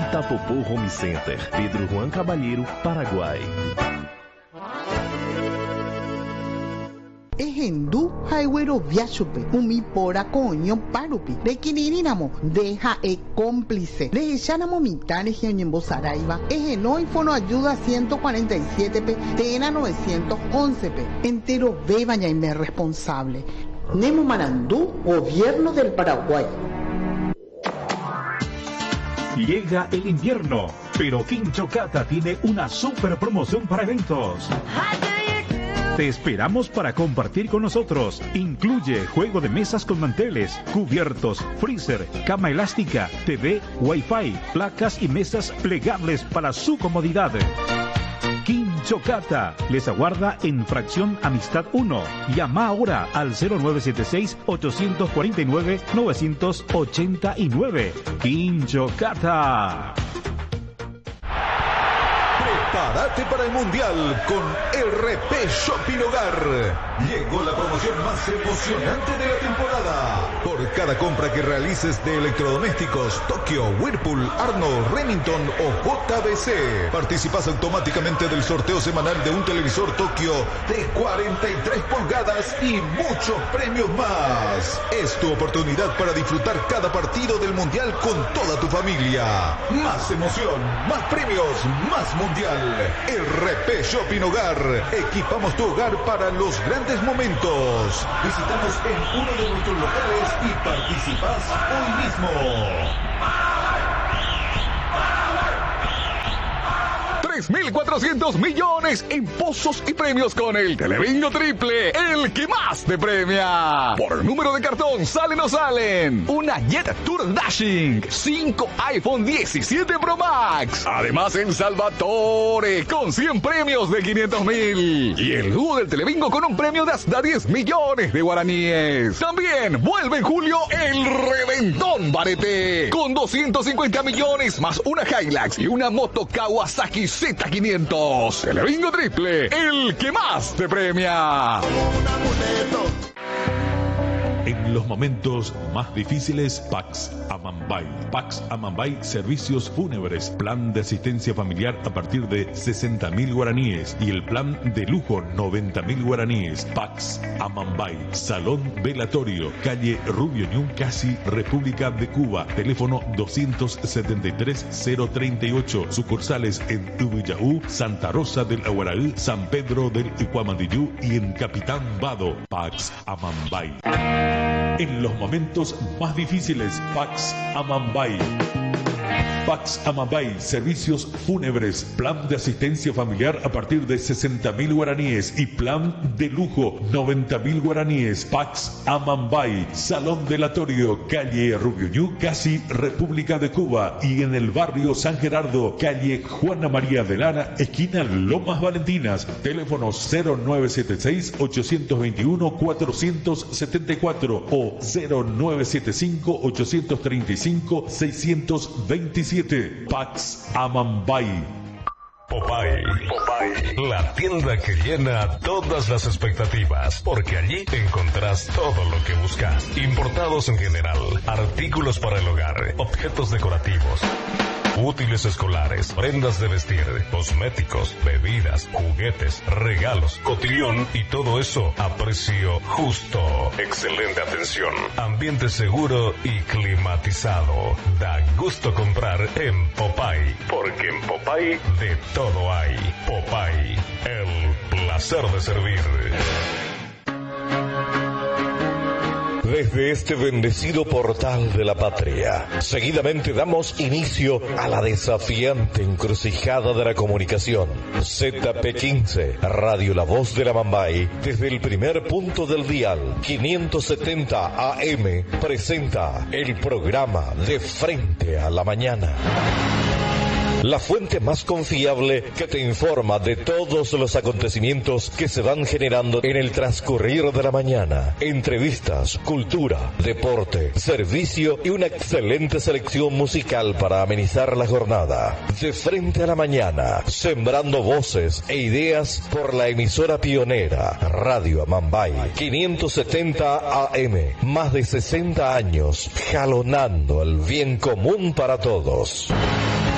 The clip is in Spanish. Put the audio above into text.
Itapopô Home Center, Pedro Juan Cabalheiro, Paraguai. Ejendu haiwero viachupe, umipora coño parupi. Requirirínamo, deja cómplice. Rejánamo mitares y Saraiva. Ejeno y fono ayuda 147 p, tena 911 p. Entero bebaña y me responsable. Nemo Marandú, Gobierno del Paraguay. Llega el invierno, pero Quinchocata tiene una super promoción para eventos. Te esperamos para compartir con nosotros. Incluye juego de mesas con manteles, cubiertos, freezer, cama elástica, TV, Wi-Fi, placas y mesas plegables para su comodidad. Quinchocata les aguarda en Fracción Amistad 1. Llama ahora al 0976-849-989. Quinchocata. Prepárate para el Mundial con RP Shopping Hogar. Llegó la promoción más emocionante de la temporada. Por cada compra que realices de electrodomésticos, Tokio, Whirlpool, Arnold, Remington o JBC, participas automáticamente del sorteo semanal de un televisor Tokio de 43 pulgadas y muchos premios más. Es tu oportunidad para disfrutar cada partido del Mundial con toda tu familia. Más emoción, más premios, más Mundial. RP Shopping Hogar. Equipamos tu hogar para los grandes momentos. Visitamos en uno de nuestros locales y participas hoy mismo. 3.400 millones en pozos y premios con el Telebingo Triple, el que más te premia. Por número de cartón, ¿salen o salen? Una Jet Tour Dashing, 5 iPhone 17 Pro Max. Además en Salvatore, con 100 premios de 500.000. Y el dúo del Telebingo con un premio de hasta 10 millones de guaraníes. También vuelve en julio el Reventón Barete, con 250 millones más una Hilux y una moto Kawasaki Z500. Telebingo Triple, el que más te premia. En los momentos más difíciles, Pax Amambay. Pax Amambay, servicios fúnebres, plan de asistencia familiar a partir de 60.000 guaraníes y el plan de lujo 90.000 guaraníes. Pax Amambay, salón velatorio, calle Rubio Ñu, casi República de Cuba. Teléfono 273-038. Sucursales en Ubuyaú, Santa Rosa del Aguaraú, San Pedro del Icuamandiyú y en Capitán Vado. Pax Amambay. En los momentos más difíciles, Pax Amambay. Pax Amambay, servicios fúnebres, plan de asistencia familiar a partir de 60.000 guaraníes y plan de lujo 90.000 guaraníes. Pax Amambay, salón velatorio, calle Rubio Ñu, casi República de Cuba y en el barrio San Gerardo, calle Juana María de Lara, esquina Lomas Valentinas. Teléfono 0976-821-474 o 0975-835-627. Pax Amambay. Popeye, la tienda que llena todas las expectativas, porque allí encontrás todo lo que buscas. Importados en general, artículos para el hogar, objetos decorativos, útiles escolares, prendas de vestir, cosméticos, bebidas, juguetes, regalos, cotillón y todo eso a precio justo. Excelente atención, ambiente seguro y climatizado. Da gusto comprar en Popeye, porque en Popeye de todo hay. Popeye, el placer de servir. Desde este bendecido portal de la patria, seguidamente damos inicio a la desafiante encrucijada de la comunicación. ZP15, Radio La Voz de la Mambay, desde el primer punto del dial, 570 AM, presenta el programa De Frente a la Mañana. La fuente más confiable que te informa de todos los acontecimientos que se van generando en el transcurrir de la mañana. Entrevistas, cultura, deporte, servicio y una excelente selección musical para amenizar la jornada. De Frente a la Mañana, sembrando voces e ideas por la emisora pionera Radio Amambay, 570 AM, más de 60 años, jalonando el bien común para todos.